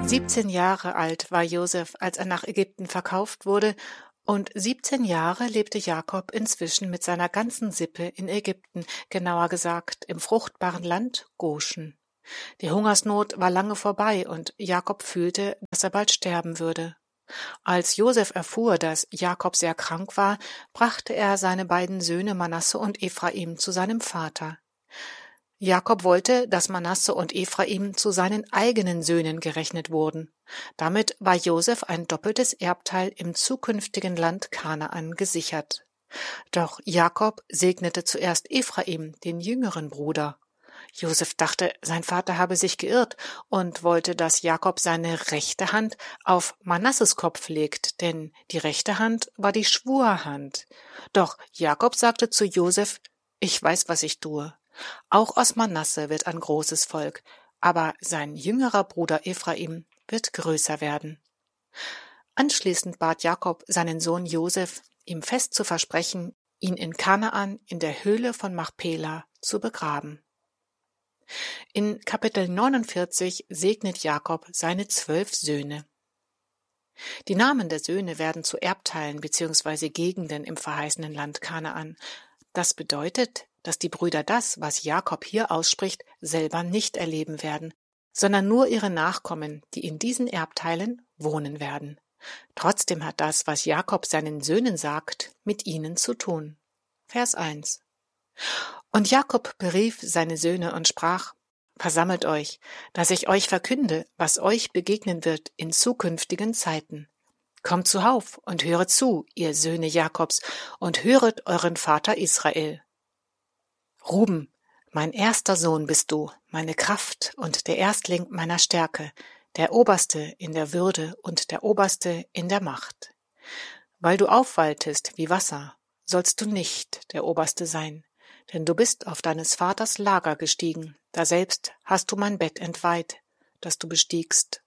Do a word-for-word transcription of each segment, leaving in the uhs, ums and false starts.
siebzehn Jahre alt war Josef, als er nach Ägypten verkauft wurde, und siebzehn Jahre lebte Jakob inzwischen mit seiner ganzen Sippe in Ägypten, genauer gesagt im fruchtbaren Land Goschen. Die Hungersnot war lange vorbei und Jakob fühlte, dass er bald sterben würde. Als Josef erfuhr, dass Jakob sehr krank war, brachte er seine beiden Söhne Manasse und Ephraim zu seinem Vater. Jakob wollte, dass Manasse und Ephraim zu seinen eigenen Söhnen gerechnet wurden. Damit war Josef ein doppeltes Erbteil im zukünftigen Land Kanaan gesichert. Doch Jakob segnete zuerst Ephraim, den jüngeren Bruder. Josef dachte, sein Vater habe sich geirrt und wollte, dass Jakob seine rechte Hand auf Manasses Kopf legt, denn die rechte Hand war die Schwurhand. Doch Jakob sagte zu Josef: Ich weiß, was ich tue. Auch aus Manasse wird ein großes Volk, aber sein jüngerer Bruder Ephraim wird größer werden. Anschließend bat Jakob seinen Sohn Josef, ihm fest zu versprechen, ihn in Kanaan in der Höhle von Machpela zu begraben. In Kapitel neunundvierzig segnet Jakob seine zwölf Söhne. Die Namen der Söhne werden zu Erbteilen bzw. Gegenden im verheißenen Land Kanaan. Das bedeutet, dass die Brüder das, was Jakob hier ausspricht, selber nicht erleben werden, sondern nur ihre Nachkommen, die in diesen Erbteilen wohnen werden. Trotzdem hat das, was Jakob seinen Söhnen sagt, mit ihnen zu tun. Vers eins. Und Jakob berief seine Söhne und sprach: Versammelt euch, dass ich euch verkünde, was euch begegnen wird in zukünftigen Zeiten. Kommt zuhauf und höret zu, ihr Söhne Jakobs, und höret euren Vater Israel. Ruben, mein erster Sohn bist du, meine Kraft und der Erstling meiner Stärke, der Oberste in der Würde und der Oberste in der Macht. Weil du aufwaltest wie Wasser, sollst du nicht der Oberste sein, denn du bist auf deines Vaters Lager gestiegen, daselbst hast du mein Bett entweiht, das du bestiegst.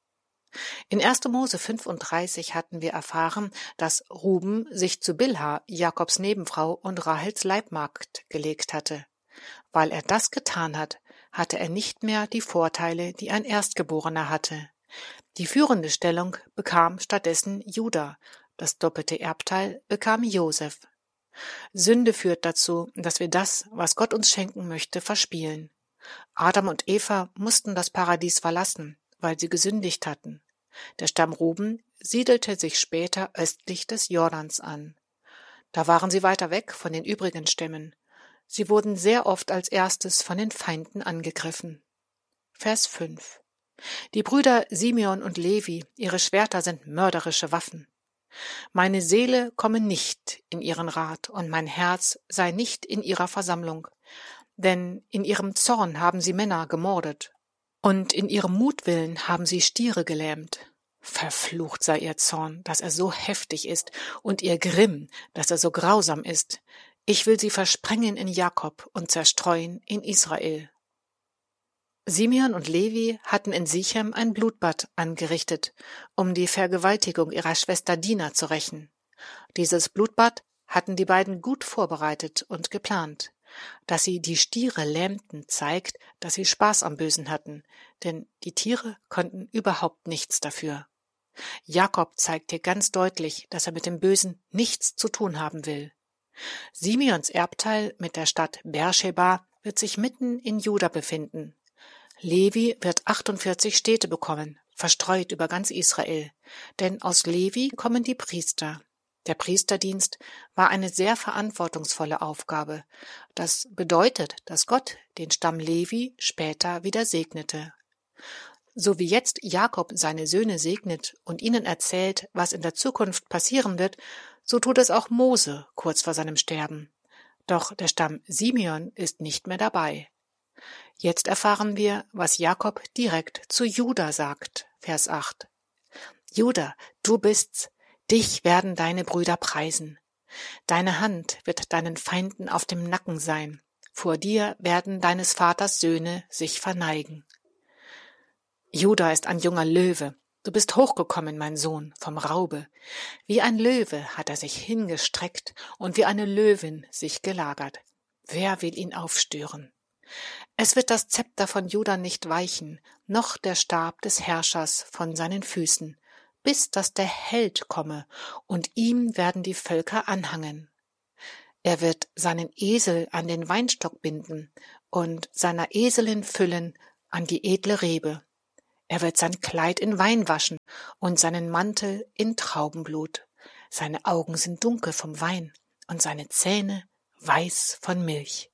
In erster Mose fünfunddreißig hatten wir erfahren, dass Ruben sich zu Bilha, Jakobs Nebenfrau und Rahels Leibmagd, gelegt hatte. Weil er das getan hat, hatte er nicht mehr die Vorteile, die ein Erstgeborener hatte. Die führende Stellung bekam stattdessen Juda, das doppelte Erbteil bekam Josef. Sünde führt dazu, dass wir das, was Gott uns schenken möchte, verspielen. Adam und Eva mussten das Paradies verlassen, weil sie gesündigt hatten. Der Stamm Ruben siedelte sich später östlich des Jordans an. Da waren sie weiter weg von den übrigen Stämmen. Sie wurden sehr oft als erstes von den Feinden angegriffen. Vers fünf. Die Brüder Simeon und Levi, ihre Schwerter sind mörderische Waffen. Meine Seele komme nicht in ihren Rat und mein Herz sei nicht in ihrer Versammlung, denn in ihrem Zorn haben sie Männer gemordet. Und in ihrem Mutwillen haben sie Stiere gelähmt. Verflucht sei ihr Zorn, dass er so heftig ist, und ihr Grimm, dass er so grausam ist. Ich will sie versprengen in Jakob und zerstreuen in Israel. Simeon und Levi hatten in Sichem ein Blutbad angerichtet, um die Vergewaltigung ihrer Schwester Dina zu rächen. Dieses Blutbad hatten die beiden gut vorbereitet und geplant. Dass sie die Stiere lähmten, zeigt, dass sie Spaß am Bösen hatten, denn die Tiere konnten überhaupt nichts dafür. Jakob zeigt hier ganz deutlich, dass er mit dem Bösen nichts zu tun haben will. Simeons Erbteil mit der Stadt Beersheba wird sich mitten in Juda befinden. Levi wird achtundvierzig Städte bekommen, verstreut über ganz Israel, denn aus Levi kommen die Priester. Der Priesterdienst war eine sehr verantwortungsvolle Aufgabe. Das bedeutet, dass Gott den Stamm Levi später wieder segnete. So wie jetzt Jakob seine Söhne segnet und ihnen erzählt, was in der Zukunft passieren wird, so tut es auch Mose kurz vor seinem Sterben. Doch der Stamm Simeon ist nicht mehr dabei. Jetzt erfahren wir, was Jakob direkt zu Juda sagt, Vers acht. Juda, du bist's. Dich werden deine Brüder preisen. Deine Hand wird deinen Feinden auf dem Nacken sein. Vor dir werden deines Vaters Söhne sich verneigen. Juda ist ein junger Löwe. Du bist hochgekommen, mein Sohn, vom Raube. Wie ein Löwe hat er sich hingestreckt und wie eine Löwin sich gelagert. Wer will ihn aufstören? Es wird das Zepter von Juda nicht weichen, noch der Stab des Herrschers von seinen Füßen, bis dass der Held komme, und ihm werden die Völker anhangen. Er wird seinen Esel an den Weinstock binden und seiner Eselin füllen an die edle Rebe. Er wird sein Kleid in Wein waschen und seinen Mantel in Traubenblut. Seine Augen sind dunkel vom Wein und seine Zähne weiß von Milch.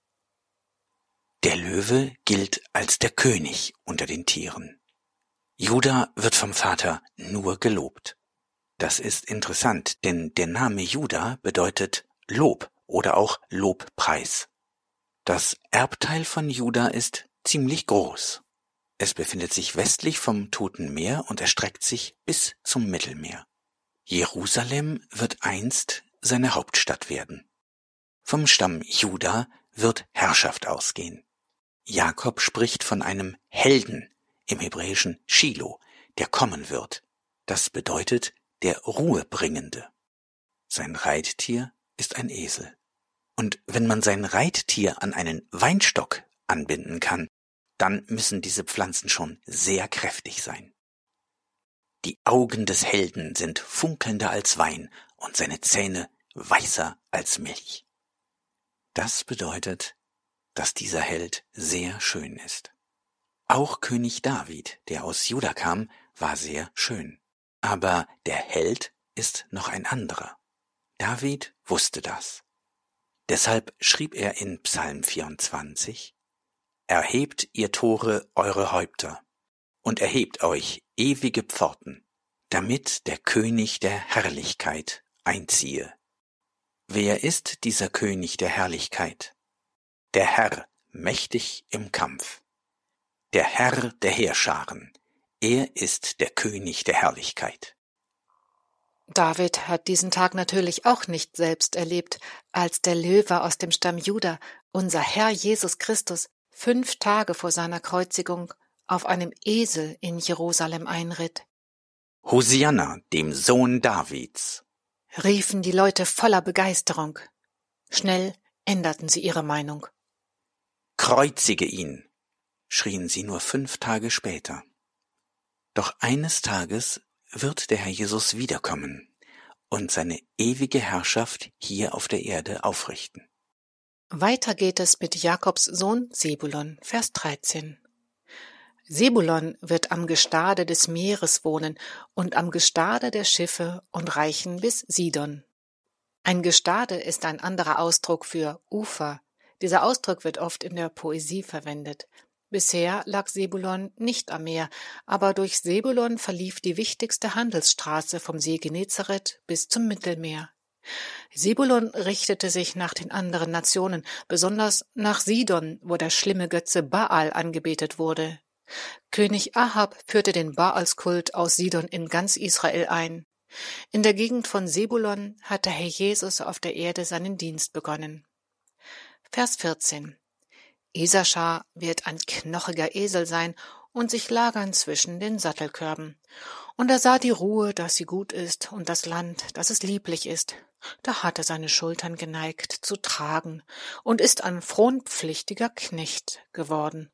Der Löwe gilt als der König unter den Tieren. Juda wird vom Vater nur gelobt. Das ist interessant, denn der Name Juda bedeutet Lob oder auch Lobpreis. Das Erbteil von Juda ist ziemlich groß. Es befindet sich westlich vom Toten Meer und erstreckt sich bis zum Mittelmeer. Jerusalem wird einst seine Hauptstadt werden. Vom Stamm Juda wird Herrschaft ausgehen. Jakob spricht von einem Helden, im Hebräischen Shilo, der kommen wird. Das bedeutet der Ruhebringende. Sein Reittier ist ein Esel. Und wenn man sein Reittier an einen Weinstock anbinden kann, dann müssen diese Pflanzen schon sehr kräftig sein. Die Augen des Helden sind funkelnder als Wein und seine Zähne weißer als Milch. Das bedeutet, dass dieser Held sehr schön ist. Auch König David, der aus Juda kam, war sehr schön. Aber der Held ist noch ein anderer. David wusste das. Deshalb schrieb er in Psalm vierundzwanzig: Erhebt, ihr Tore, eure Häupter, und erhebt euch, ewige Pforten, damit der König der Herrlichkeit einziehe. Wer ist dieser König der Herrlichkeit? Der Herr, mächtig im Kampf. Der Herr der Heerscharen, er ist der König der Herrlichkeit. David hat diesen Tag natürlich auch nicht selbst erlebt, als der Löwe aus dem Stamm Juda, unser Herr Jesus Christus, fünf Tage vor seiner Kreuzigung auf einem Esel in Jerusalem einritt. Hosianna, dem Sohn Davids, Riefen die Leute voller Begeisterung. Schnell änderten sie ihre Meinung. Kreuzige ihn, schrien sie nur fünf Tage später. Doch eines Tages wird der Herr Jesus wiederkommen und seine ewige Herrschaft hier auf der Erde aufrichten. Weiter geht es mit Jakobs Sohn Sebulon, Vers dreizehn. Sebulon wird am Gestade des Meeres wohnen und am Gestade der Schiffe und reichen bis Sidon. Ein Gestade ist ein anderer Ausdruck für Ufer. Dieser Ausdruck wird oft in der Poesie verwendet. Bisher lag Sebulon nicht am Meer, aber durch Sebulon verlief die wichtigste Handelsstraße vom See Genezareth bis zum Mittelmeer. Sebulon richtete sich nach den anderen Nationen, besonders nach Sidon, wo der schlimme Götze Baal angebetet wurde. König Ahab führte den Baalskult aus Sidon in ganz Israel ein. In der Gegend von Sebulon hat der Herr Jesus auf der Erde seinen Dienst begonnen. Vers vierzehn. Isaschar wird ein knochiger Esel sein und sich lagern zwischen den Sattelkörben. Und er sah die Ruhe, dass sie gut ist, und das Land, dass es lieblich ist. Da hat er seine Schultern geneigt zu tragen und ist ein fronpflichtiger Knecht geworden.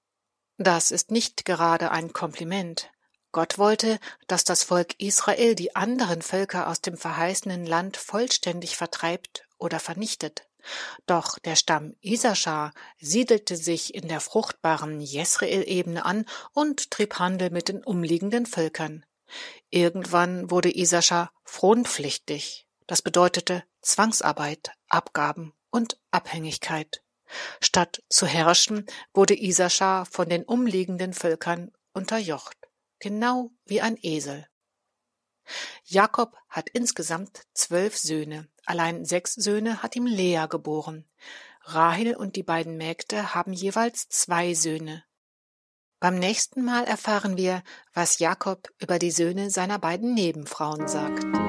Das ist nicht gerade ein Kompliment. Gott wollte, dass das Volk Israel die anderen Völker aus dem verheißenen Land vollständig vertreibt oder vernichtet. Doch der Stamm Isaschar siedelte sich in der fruchtbaren Jesreel-Ebene an und trieb Handel mit den umliegenden Völkern. Irgendwann wurde Isaschar fronpflichtig. Das bedeutete Zwangsarbeit, Abgaben und Abhängigkeit. Statt zu herrschen, wurde Isaschar von den umliegenden Völkern unterjocht, genau wie ein Esel. Jakob hat insgesamt zwölf Söhne, allein sechs Söhne hat ihm Lea geboren. Rahel und die beiden Mägde haben jeweils zwei Söhne. Beim nächsten Mal erfahren wir, was Jakob über die Söhne seiner beiden Nebenfrauen sagt.